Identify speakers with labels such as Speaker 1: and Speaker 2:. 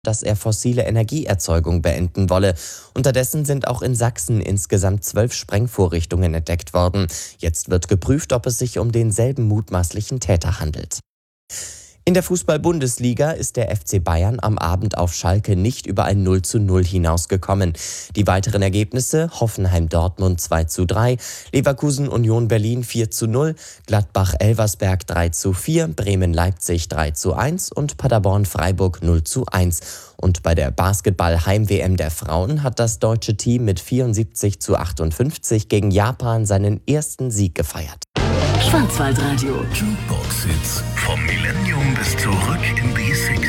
Speaker 1: dass er fossile Energieerzeugung beenden wolle. Unterdessen sind auch in Sachsen insgesamt 12 Sprengvorrichtungen entdeckt worden. Jetzt wird geprüft, ob es sich um denselben mutmaßlichen Täter handelt. In der Fußball-Bundesliga ist der FC Bayern am Abend auf Schalke nicht über ein 0:0 hinausgekommen. Die weiteren Ergebnisse: Hoffenheim-Dortmund 2:3, Leverkusen-Union Berlin 4:0, Gladbach-Elversberg 3:4, Bremen-Leipzig 3:1 und Paderborn-Freiburg 0:1. Und bei der Basketball-Heim-WM der Frauen hat das deutsche Team mit 74:58 gegen Japan seinen ersten Sieg gefeiert.
Speaker 2: Schwarzwaldradio.
Speaker 3: Jukebox Hits vom Millennium bis zurück in die 60s.